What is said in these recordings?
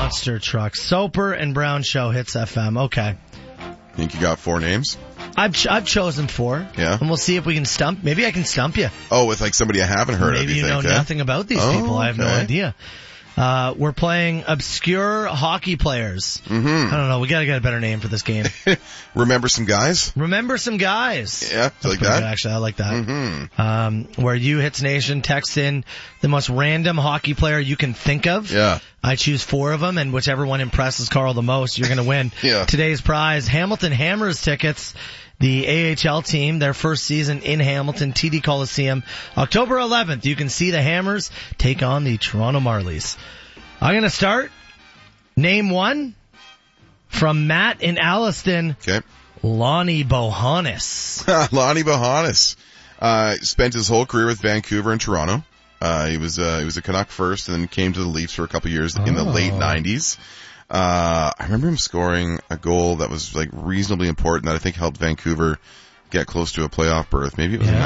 Monster truck. Soper and Brown Show hits FM. Okay. Think you got 4 names? I've chosen 4. Yeah. And we'll see if we can stump. Maybe I can stump you. Oh, with like somebody I haven't heard of. Maybe you know nothing about these people. I have no idea. We're playing obscure hockey players. Mm-hmm. I don't know. We gotta get a better name for this game. Remember some guys? Remember some guys. Yeah, like that? Good, actually, I like that. Mm-hmm. Where you, Hits Nation, text in the most random hockey player you can think of. Yeah. I choose 4 of them, and whichever one impresses Carl the most, you're gonna win. Yeah. Today's prize, Hamilton Hammers tickets. The AHL team, their first season in Hamilton, TD Coliseum, October 11th. You can see the Hammers take on the Toronto Marlies. I'm going to start. Name 1 from Matt in Alliston. Okay. Lonnie Bohannes. Lonnie Bohannes. Spent his whole career with Vancouver and Toronto. He was a Canuck first and then came to the Leafs for a couple years in the late 90s. I remember him scoring a goal that was like reasonably important that I think helped Vancouver get close to a playoff berth. Maybe it was in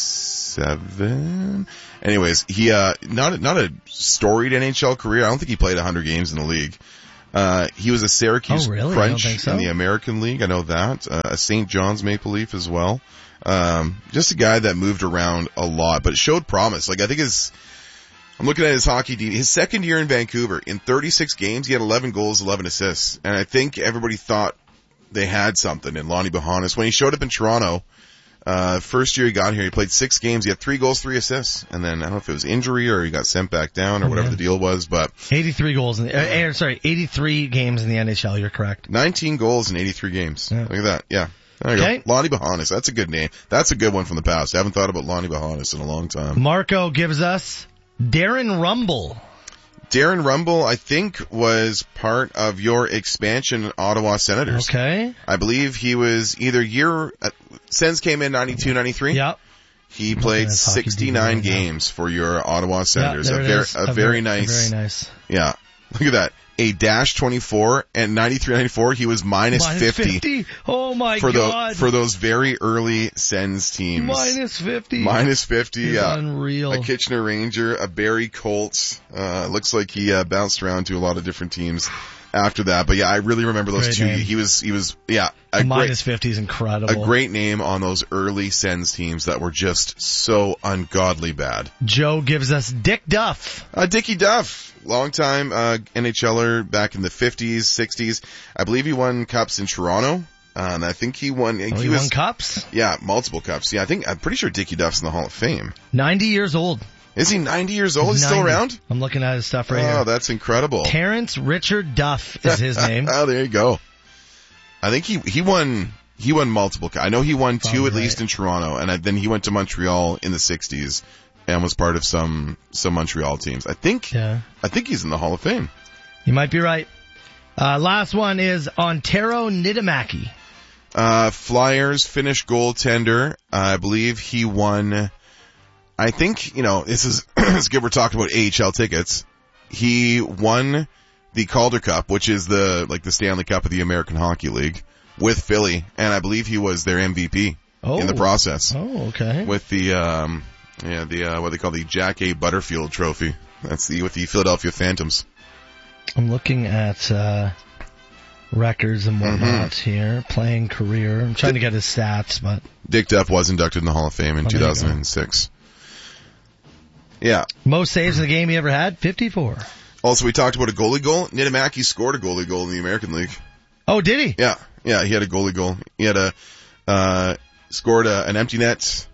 97. Anyways, he, not a storied NHL career. I don't think he played 100 games in the league. He was a Syracuse Crunch in the American League. I know that. A St. John's Maple Leaf as well. Just a guy that moved around a lot, but showed promise. Like I think I'm looking at his hockey team. His second year in Vancouver, in 36 games, he had 11 goals, 11 assists. And I think everybody thought they had something in Lonnie Bohannes. When he showed up in Toronto, first year he got here, he played 6 games, he had 3 goals, 3 assists. And then, I don't know if it was injury or he got sent back down or whatever the deal was, but 83 goals 83 games in the NHL, you're correct. 19 goals in 83 games. Yeah. Look at that. Yeah. There you go. Lonnie Bohannes. That's a good name. That's a good one from the past. I haven't thought about Lonnie Bohannes in a long time. Marco gives us Darren Rumble. Darren Rumble, I think, was part of your expansion Ottawa Senators. Okay. I believe he was either Sens came in 92, 93. Yep. He played 69 games for your Ottawa Senators. Very nice. Yeah. Look at that. A -24 and 93-94. He was minus 50. Oh my God. For those very early Sens teams. Minus 50. Minus 50. Yeah. Unreal. A Kitchener Ranger, a Barrie Colts. Looks like he bounced around to a lot of different teams after that. But yeah, I really remember those two. Name. He was minus 50 is incredible. A great name on those early Sens teams that were just so ungodly bad. Joe gives us Dick Duff. Dickie Duff. Long-time NHLer back in the 50s, 60s. I believe he won cups in Toronto. And I think he won... he won cups? Yeah, multiple cups. Yeah, I'm pretty sure Dickie Duff's in the Hall of Fame. 90 years old. Is he 90 years old? He's still around? I'm looking at his stuff right here. Oh, that's incredible. Terrence Richard Duff is his name. Oh, there you go. I think he won multiple cups. I know he won 2 at least in Toronto, and then he went to Montreal in the 60s. And was part of some Montreal teams. I think he's in the Hall of Fame. You might be right. Last one is Antero Niittymaki. Flyers Finnish goaltender. I believe he won. I think this is it's good. We're talking about AHL tickets. He won the Calder Cup, which is the Stanley Cup of the American Hockey League, with Philly, and I believe he was their MVP in the process. Oh, okay. With the what they call the Jack A. Butterfield Trophy. That's with the Philadelphia Phantoms. I'm looking at records and whatnot here. Playing career. I'm trying to get his stats, but Dick Duff was inducted in the Hall of Fame in 2006. Yeah. Most saves in the game he ever had? 54. Also, we talked about a goalie goal. Niittymaki scored a goalie goal in the American League. Oh, did he? Yeah, he had a goalie goal. He had scored an empty net.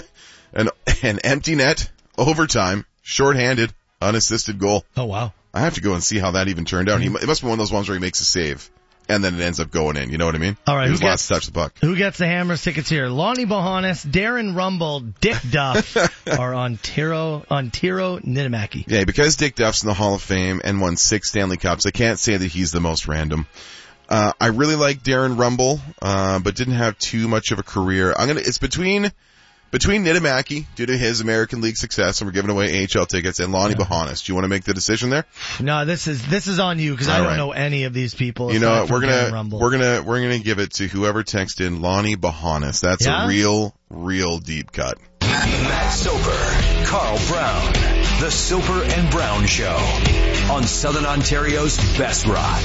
An empty net, overtime, shorthanded, unassisted goal. Oh, wow. I have to go and see how that even turned out. It must be one of those ones where he makes a save, and then it ends up going in. You know what I mean? All right. He was last to touch the puck. Who gets the Hammers tickets here? Lonnie Bohannes, Darren Rumble, Dick Duff, or Antero Niittymaki. Yeah, because Dick Duff's in the Hall of Fame and won 6 Stanley Cups, I can't say that he's the most random. I really like Darren Rumble, but didn't have too much of a career. It's between Niittymaki, due to his American League success, and we're giving away AHL tickets, and Lonnie Bohannes. Do you want to make the decision there? No, this is on you, because I don't know any of these people. You know what? We're gonna give it to whoever texted in Lonnie Bohannes. That's a real deep cut. Matt Soper, Carl Brown. The Soper and Brown Show on Southern Ontario's best rock.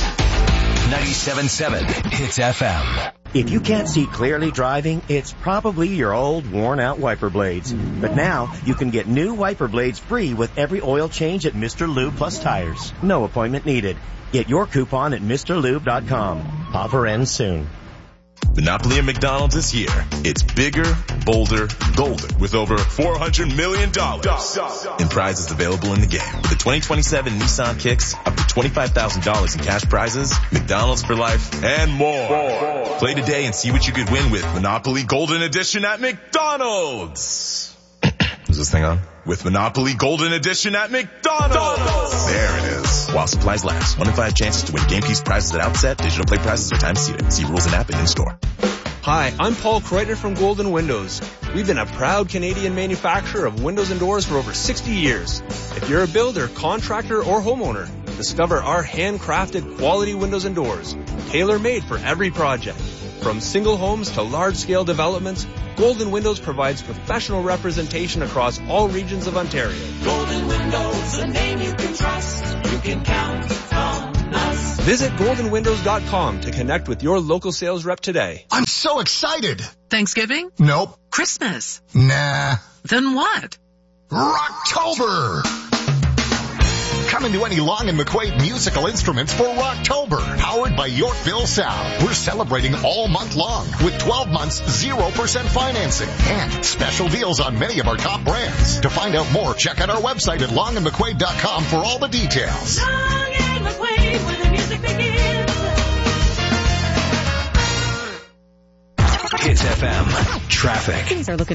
97.7 Hits FM. If you can't see clearly driving, it's probably your old worn-out wiper blades. But now, you can get new wiper blades free with every oil change at Mr. Lube Plus Tires. No appointment needed. Get your coupon at MrLube.com. Offer ends soon. Monopoly at McDonald's this year. It's bigger, bolder, golden with over $400 million in prizes available in the game. With the 2027 Nissan Kicks, up to $25,000 in cash prizes, McDonald's for life, and more. Play today and see what you could win with Monopoly Golden Edition at McDonald's. Is this thing on? With Monopoly Golden Edition at McDonald's. There it is. While supplies last. 1 in 5 chances to win game piece prizes at outset. Digital play prizes are time seated. See rules and app and in-store. Hi, I'm Paul Kreuter from Golden Windows. We've been a proud Canadian manufacturer of windows and doors for over 60 years. If you're a builder, contractor, or homeowner, discover our handcrafted quality windows and doors, tailor-made for every project. From single homes to large-scale developments, Golden Windows provides professional representation across all regions of Ontario. Golden Windows, a name you can trust. You can count on us. Visit goldenwindows.com to connect with your local sales rep today. I'm so excited. Thanksgiving? Nope. Christmas? Nah. Then what? Rocktober! Come into any Long & McQuaid musical instruments for Rocktober, powered by Yorkville Sound. We're celebrating all month long with 12 months 0% financing and special deals on many of our top brands. To find out more, check out our website at longandmcquaid.com for all the details. Long and McQuaid, where the music begins. Hits FM. Traffic. Things are looking